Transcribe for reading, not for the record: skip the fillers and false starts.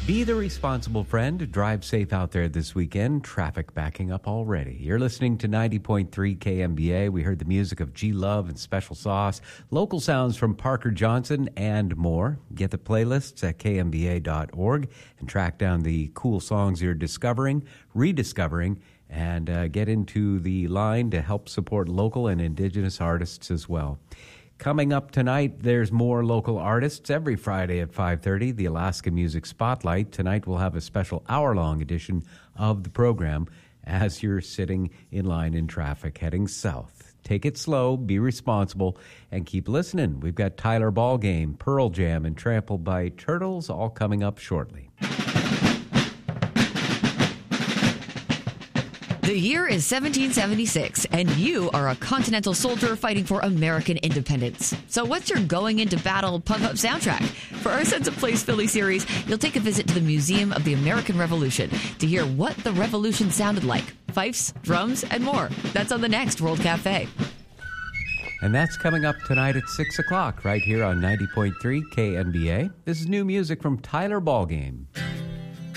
Be the responsible friend. Drive safe out there this weekend. Traffic backing up already. You're listening to 90.3 KMBA. We heard the music of G Love and Special Sauce, local sounds from Parker Johnson, and more. Get the playlists at kmba.org and track down the cool songs you're discovering, rediscovering, and get into the line to help support local and Indigenous artists as well. Coming up tonight, there's more local artists every Friday at 5:30, the Alaska Music Spotlight. Tonight we'll have a special hour-long edition of the program as you're sitting in line in traffic heading south. Take it slow, be responsible, and keep listening. We've got Tyler Ballgame, Pearl Jam, and Trampled by Turtles all coming up shortly. The year is 1776, and you are a Continental soldier fighting for American independence. So what's your going into battle pump-up soundtrack? For our Sense of Place Philly series, you'll take a visit to the Museum of the American Revolution to hear what the Revolution sounded like. Fifes, drums, and more. That's on the next World Cafe. And that's coming up tonight at 6 o'clock right here on 90.3 KNBA. This is new music from Tyler Ballgame.